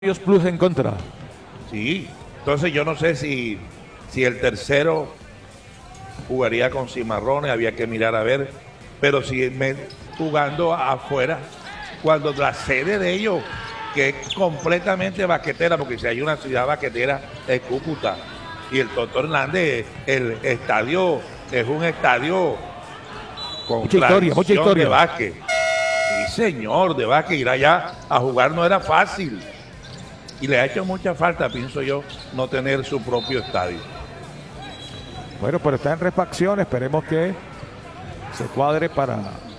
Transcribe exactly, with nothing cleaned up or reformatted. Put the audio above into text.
Plus en contra. Sí, entonces yo no sé si, si el tercero jugaría con Cimarrones, había que mirar a ver, pero si me, jugando afuera, cuando la sede de ellos, que es completamente baquetera, porque si hay una ciudad baquetera es Cúcuta, y el Toto Hernández, el estadio es un estadio con mucha historia, mucha historia de básquet. Sí, señor, de básquet, ir allá a jugar no era fácil. Y le ha hecho mucha falta, pienso yo, no tener su propio estadio. Bueno, pero está en refacción, esperemos que se cuadre para